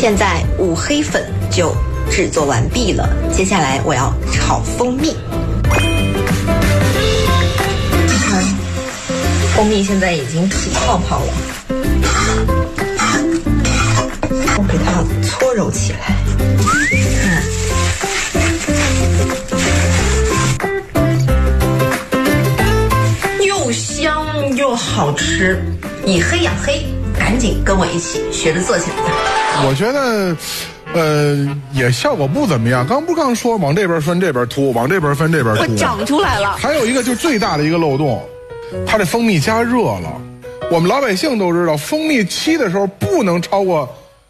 现在五黑粉就制作完毕了，接下来我要炒蜂蜜。看，蜂蜜现在已经起泡泡了，我给它搓揉起来。看，又香又好吃，以黑养黑，赶紧跟我一起学着做起来吧。 我觉得。也效果不怎么样。刚说往这边分这边凸，往这边分这边凸， 我长出来了。 还有一个就是最大的一个漏洞，它这蜂蜜加热了。我们老百姓都知道，蜂蜜沏的时候不能超过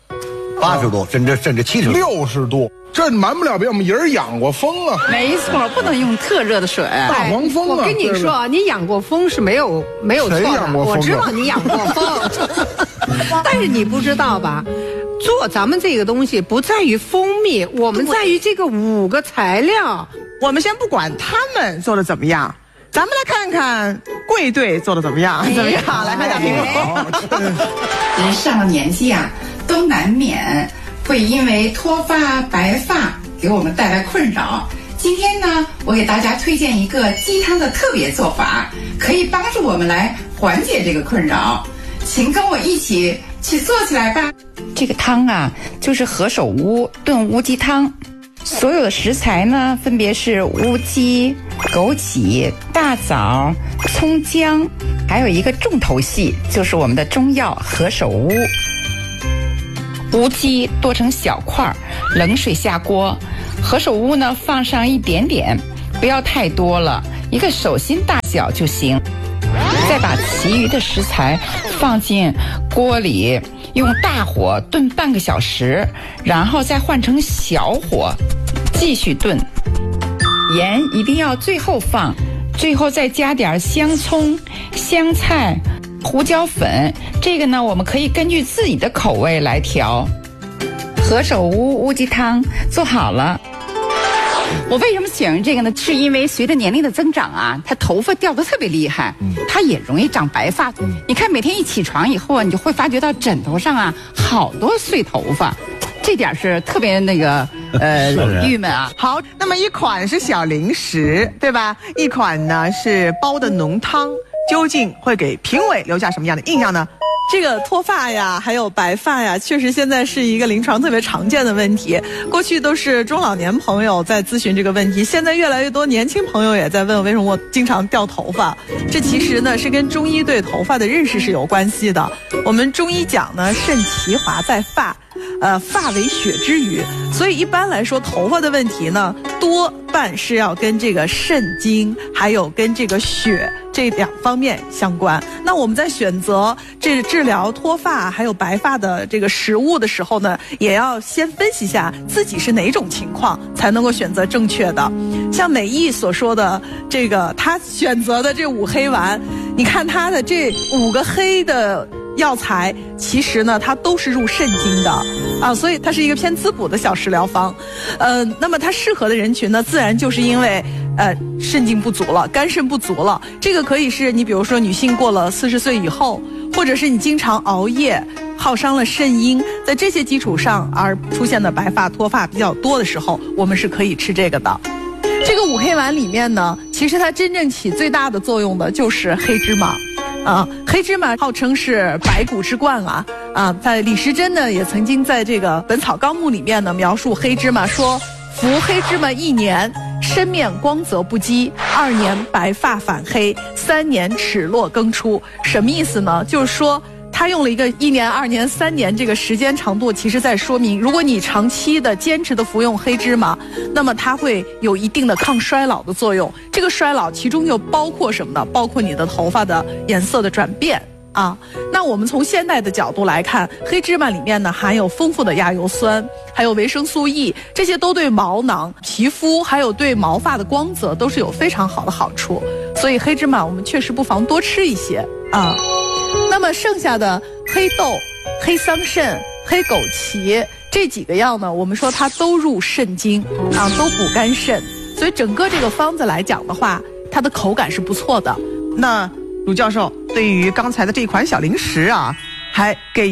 80度，甚至70度、 60度，这瞒不了别人，我们人养过蜂啊。 没错，不能用特热的水。 大黄蜂啊！ 我跟你说，你养过蜂是没有错的，我知道你养过蜂，但是你不知道吧？做咱们这个东西不在于蜂蜜，我们在于这个5个材料。 我们先不管他们做的怎么样，咱们来看看贵队做的怎么样？怎么样？来看看评论。 人上了年纪啊，都难免会因为脱发、白发给我们带来困扰。今天呢，我给大家推荐一个鸡汤的特别做法，可以帮助我们来缓解这个困扰。请跟我一起去做起来吧。 这个汤啊，就是何首乌炖乌鸡汤。所有的食材呢，分别是乌鸡、枸杞、大枣、葱姜，还有一个重头戏，就是我们的中药何首乌。乌鸡剁成小块，冷水下锅，何首乌呢放上一点点，不要太多了，一个手心大小就行。再把其余的食材放进锅里，用大火炖半个小时，然后再换成小火继续炖。盐一定要最后放，最后再加点香葱、香菜、胡椒粉，这个呢我们可以根据自己的口味来调。何首乌乌鸡汤做好了。我为什么选用这个呢？是因为随着年龄的增长啊，他头发掉得特别厉害，他也容易长白发。你看每天一起床以后啊，你就会发觉到枕头上啊好多碎头发，这点是特别郁闷啊。 好，那么一款是小零食，对吧？一款呢是煲的浓汤，究竟会给评委留下什么样的印象呢？ 这个脱发呀，还有白发呀，确实现在是一个临床特别常见的问题。过去都是中老年朋友在咨询这个问题，现在越来越多年轻朋友也在问我为什么我经常掉头发。这其实呢是跟中医对头发的认识是有关系的。我们中医讲呢，肾其华在发。发为血之余，所以一般来说头发的问题呢，多半是要跟这个肾经还有跟这个血这2方面相关。那我们在选择这治疗脱发还有白发的这个食物的时候呢，也要先分析一下自己是哪种情况，才能够选择正确的。像美意所说的这个，他选择的这5黑丸，你看他的这5个黑的药材，其实呢它都是入肾经的啊，所以它是一个偏滋补的小食疗方。那么它适合的人群呢，自然就是因为肾经不足了，肝肾不足了。这个可以是你比如说女性过了40岁以后，或者是你经常熬夜耗伤了肾阴，在这些基础上而出现的白发脱发比较多的时候，我们是可以吃这个的。这个5黑丸里面呢，其实它真正起最大的作用的就是黑芝麻。黑芝麻号称是百谷之冠啊！在李时珍呢也曾经在这个《本草纲目》里面呢描述黑芝麻说，服黑芝麻1年，身面光泽不肌；2年白发反黑；3年齿落更出。什么意思呢？就是说他用了一个1年、2年、3年这个时间长度，其实在说明，如果你长期的坚持的服用黑芝麻，那么它会有一定的抗衰老的作用。这个衰老其中又包括什么呢？包括你的头发的颜色的转变啊。那我们从现代的角度来看，黑芝麻里面呢含有丰富的亚油酸，还有维生素 E， 这些都对毛囊、皮肤还有对毛发的光泽都是有非常好的好处。所以黑芝麻我们确实不妨多吃一些啊。那么剩下的黑豆、黑桑葚、黑枸杞这几个药呢，我们说它都入肾经啊，都补肝肾，所以整个这个方子来讲的话，它的口感是不错的。 那鲁教授对于刚才的这款小零食啊，还给予了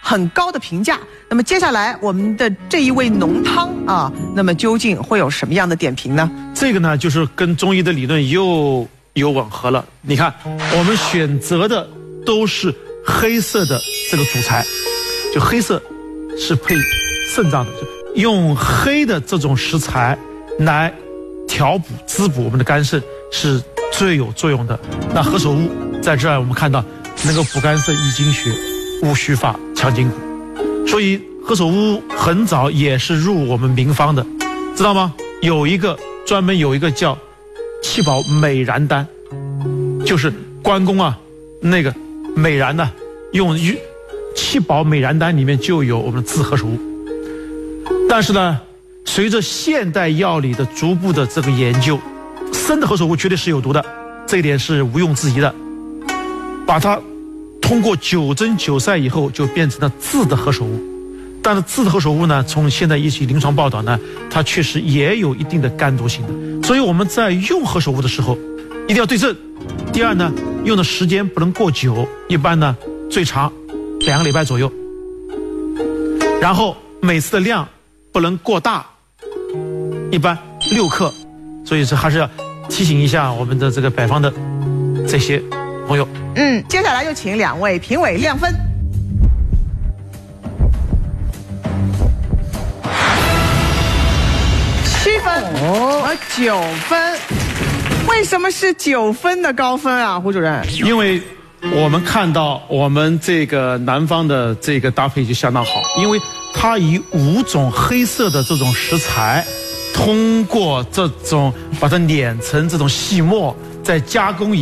很高的评价。那么接下来我们的这一味浓汤啊，那么究竟会有什么样的点评呢？ 这个呢，就是跟中医的理论又有吻合了。你看，我们选择的都是黑色的这个主材，就黑色是配肾脏的，就用黑的这种食材来调补滋补我们的肝肾是最有作用的。那何首乌在这儿我们看到能够补肝肾、益精血、乌须发、强筋骨，所以何首乌很早也是入我们名方的，知道吗？专门有一个叫气宝美然丹，就是关公啊那个美然呢，用气宝美然丹里面就有我们的炙何首乌。但是呢，随着现代药理的逐步的这个研究，生的何首乌绝对是有毒的，这一点是毋庸置疑的。把它通过9蒸9晒以后，就变成了炙的何首乌。但是炙的何首乌呢，从现在一些临床报道呢，它确实也有一定的肝毒性的。所以我们在用何首乌的时候，一定要对症。第二呢，用的时间不能过久，一般呢最长2个礼拜左右。然后每次的量不能过大，一般6克。所以这还是要提醒一下我们的这个北方的这些朋友。 接下来就请2位评委亮分。7分和9分，为什么是9分的高分啊，胡主任？ 因为我们看到我们这个南方的这个搭配就相当好，因为它以5种黑色的这种食材，通过这种把它碾成这种细末，再加工以